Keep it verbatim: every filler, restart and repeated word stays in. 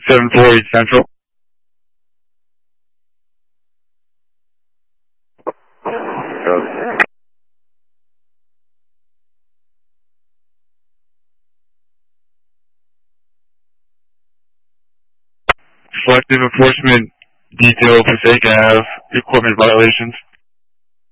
seven four eight Central. Selective enforcement detail Passaic Ave, equipment violations.